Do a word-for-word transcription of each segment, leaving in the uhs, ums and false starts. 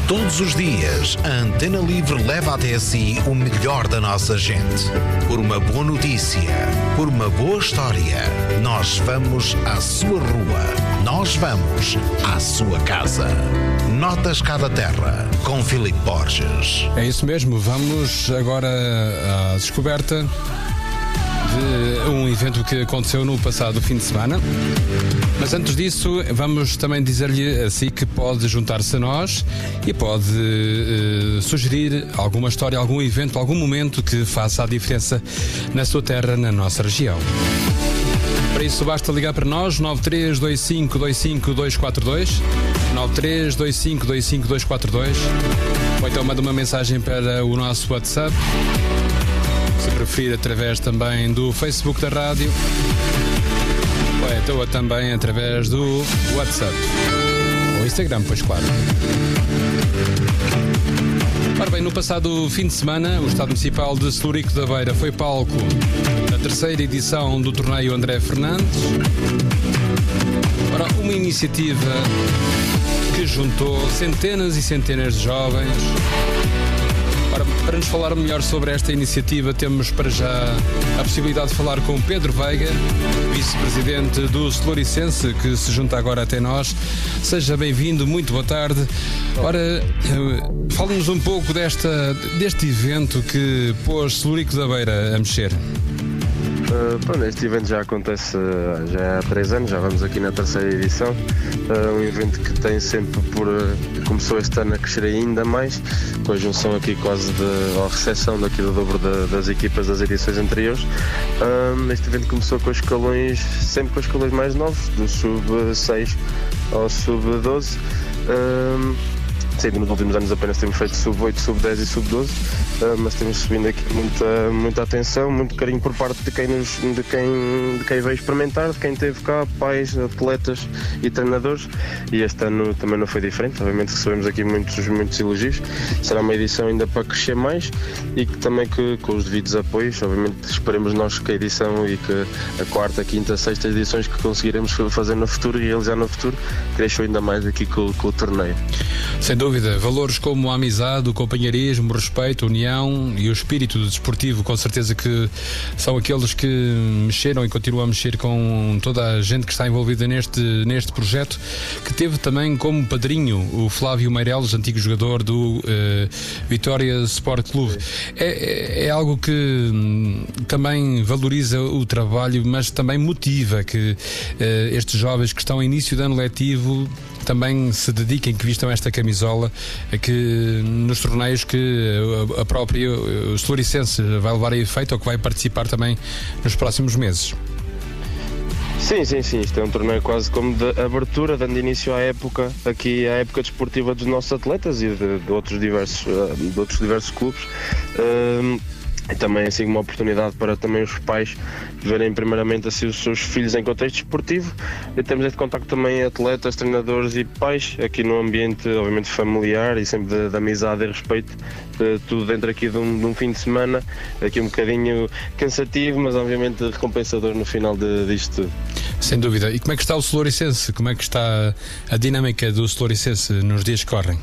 Todos os dias, a Antena Livre leva até si o melhor da nossa gente. Por uma boa notícia, por uma boa história, nós vamos à sua rua, nós vamos à sua casa. Notas Cada Terra, com Filipe Borges. É isso mesmo, vamos agora à descoberta de um evento que aconteceu no passado fim de semana. Mas antes disso, vamos também dizer-lhe assim que pode juntar-se a nós e pode uh, sugerir alguma história, algum evento, algum momento que faça a diferença na sua terra, na nossa região. Para isso basta ligar para nós, nove três dois cinco dois cinco dois quatro dois, nove três dois cinco dois cinco dois quatro dois, ou então manda uma mensagem para o nosso WhatsApp, se preferir através também do Facebook da rádio, ou então também através do WhatsApp ou Instagram, pois claro. Ora bem, no passado fim de semana, o Estado Municipal de Celurico da Beira foi palco da terceira edição do torneio André Fernandes. Ora, uma iniciativa que juntou centenas e centenas de jovens. Ora, para nos falar melhor sobre esta iniciativa, temos para já a possibilidade de falar com Pedro Veiga, vice-presidente do Celuricense, que se junta agora até nós. Seja bem-vindo, muito boa tarde. Ora, fale-nos um pouco desta, deste evento que pôs Celurico da Beira a mexer. Uh, pronto, este evento já acontece uh, já há três anos, já vamos aqui na terceira edição. Uh, um evento que tem sempre por. Uh, começou este ano a crescer ainda mais, com a junção aqui quase de. ou a recepção daqui do dobro de, das equipas das edições anteriores. Uh, este evento começou com os escalões, sempre com os escalões mais novos, do sub seis ao sub doze. Uh, Sim, nos últimos anos apenas temos feito sub oito, sub dez e sub doze, uh, mas temos subindo aqui muita, muita atenção, muito carinho por parte de quem, nos, de, quem, de quem veio experimentar, de quem esteve cá, pais, atletas e treinadores, e este ano também não foi diferente. Obviamente recebemos aqui muitos, muitos elogios. Será uma edição ainda para crescer mais e que também que, com os devidos apoios, obviamente esperemos nós que a edição e que a quarta, quinta, sexta edições que conseguiremos fazer no futuro e realizar no futuro, cresçam ainda mais aqui com, com o torneio. Sem dúvida, valores como a amizade, o companheirismo, o respeito, a união e o espírito desportivo, com certeza que são aqueles que mexeram e continuam a mexer com toda a gente que está envolvida neste, neste projeto, que teve também como padrinho o Flávio Meireles, antigo jogador do uh, Vitória Sport Clube. É, é, é algo que hum, também valoriza o trabalho, mas também motiva que uh, estes jovens que estão em início de ano letivo também se dediquem, que vistam esta camisola, que nos torneios que a própria o Celuricense vai levar a efeito ou que vai participar também nos próximos meses. Sim, sim, sim, isto é um torneio quase como de abertura, dando início à época, aqui à época desportiva dos nossos atletas e de, de, outros, diversos, de outros diversos clubes. Um, E também assim uma oportunidade para também os pais verem primeiramente assim os seus filhos em contexto esportivo, e temos este contacto também atletas, treinadores e pais aqui no ambiente obviamente familiar e sempre de, de amizade e respeito, de, tudo dentro aqui de um, de um fim de semana, aqui um bocadinho cansativo, mas obviamente recompensador no final de, disto tudo. Sem dúvida. E como é que está o Celuricense? Como é que está a dinâmica do Celuricense nos dias que correm?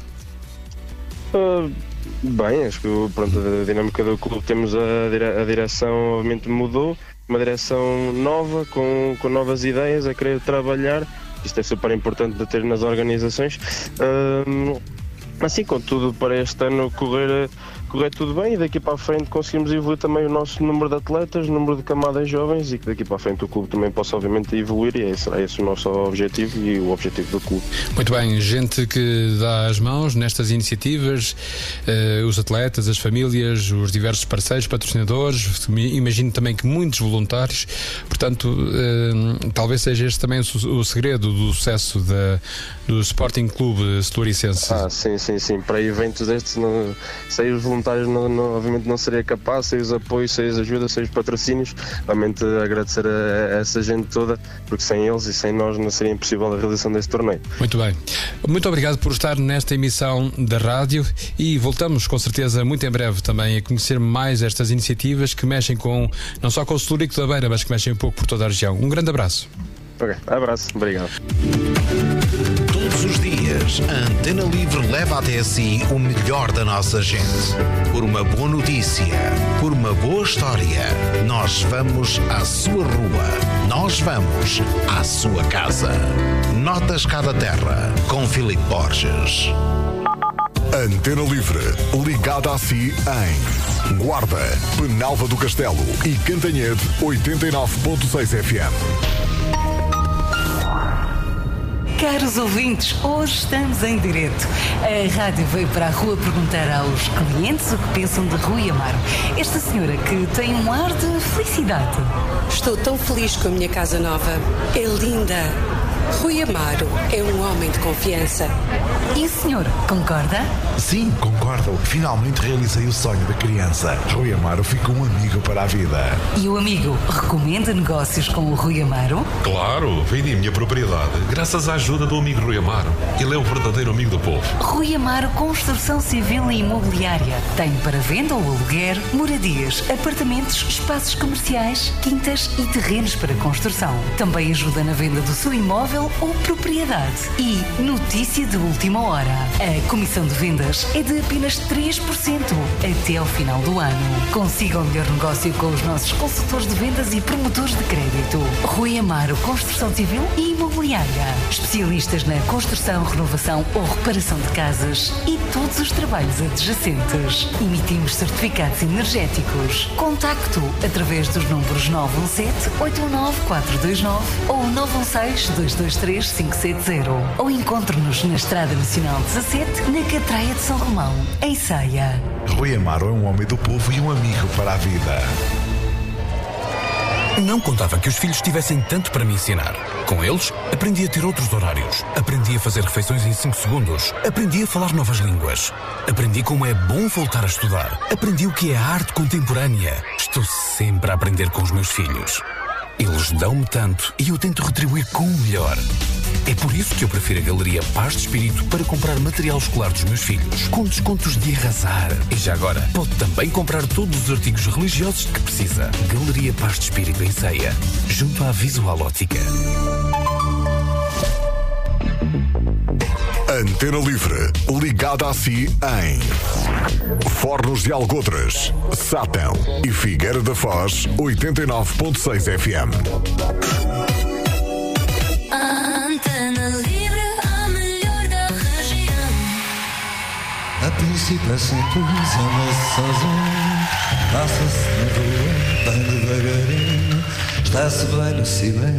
Uh, Bem, acho que pronto, a dinâmica do clube, temos a, dire- a direção, obviamente mudou, uma direção nova, com, com novas ideias, a querer trabalhar. Isto é super importante de ter nas organizações. Uh, assim, contudo, para este ano correr, correr tudo bem, e daqui para a frente conseguimos evoluir também o nosso número de atletas, o número de camadas jovens, e que daqui para a frente o clube também possa obviamente evoluir, e é esse, é esse o nosso objetivo e o objetivo do clube. Muito bem, gente que dá as mãos nestas iniciativas, eh, os atletas, as famílias, os diversos parceiros, patrocinadores, imagino também que muitos voluntários, portanto, eh, talvez seja este também o, o segredo do sucesso da, do Sporting Clube Celuricense. Ah, sim, sim, sim, para eventos destes, não, sem os voluntários Não, não, obviamente não seria capaz, sem os apoios, sem as ajudas, sem os patrocínios. Realmente agradecer a, a essa gente toda, porque sem eles e sem nós não seria impossível a realização deste torneio. Muito bem, muito obrigado por estar nesta emissão da rádio, e voltamos com certeza muito em breve também a conhecer mais estas iniciativas que mexem com, não só com o Celurico da Beira, mas que mexem um pouco por toda a região. Um grande abraço. Ok, abraço, obrigado. Todos os dias Borges, a Antena Livre leva até si o melhor da nossa gente. Por uma boa notícia, por uma boa história, nós vamos à sua rua, nós vamos à sua casa. Notas Cada Terra, com Filipe Borges. Antena Livre, ligada a si em Guarda, Penalva do Castelo e Cantanhede oitenta e nove ponto seis F M. Caros ouvintes, hoje estamos em direto. A rádio veio para a rua perguntar aos clientes o que pensam de Rui Amaro. Esta senhora que tem um ar de felicidade. Estou tão feliz com a minha casa nova. É linda. Rui Amaro é um homem de confiança. E o senhor, concorda? Sim, concordo. Finalmente realizei o sonho da criança. Rui Amaro fica um amigo para a vida. E o amigo recomenda negócios com o Rui Amaro? Claro, vendi a minha propriedade graças à ajuda do amigo Rui Amaro. Ele é o verdadeiro amigo do povo. Rui Amaro Construção Civil e Imobiliária. Tem para venda ou aluguer moradias, apartamentos, espaços comerciais, quintas e terrenos para construção. Também ajuda na venda do seu imóvel ou propriedade. E notícia de última hora. A comissão de vendas é de apenas três por cento até ao final do ano. Consiga o melhor negócio com os nossos consultores de vendas e promotores de crédito. Rui Amaro Construção Civil e Imobiliária. Especialistas na construção, renovação ou reparação de casas e todos os trabalhos adjacentes. Emitimos certificados energéticos. Contacto através dos números nove um sete, oito um nove, quatro dois nove ou nove um seis, dois dois três, cinco sete zero. Ou encontre-nos na Estrada Nacional dezassete, na Catraia de São Romão, em Ceia. Rui Amaro é um homem do povo e um amigo para a vida. Não contava que os filhos tivessem tanto para me ensinar. Com eles, aprendi a ter outros horários. Aprendi a fazer refeições em cinco segundos. Aprendi a falar novas línguas. Aprendi como é bom voltar a estudar. Aprendi o que é a arte contemporânea. Estou sempre a aprender com os meus filhos. Eles dão-me tanto e eu tento retribuir com o melhor. É por isso que eu prefiro a Galeria Paz de Espírito para comprar material escolar dos meus filhos, com descontos de arrasar. E já agora, pode também comprar todos os artigos religiosos de que precisa. Galeria Paz de Espírito em Ceia, junto à Visual Ótica. Antena Livre, ligada a si em Fornos de Algodres, Sátão e Figueira da Foz, oitenta e nove ponto seis F M. Antena Livre, a melhor da região. A princípio é simples, ama-se sozinho, passa-se na rua, bem devagarinho, está-se bem no silêncio.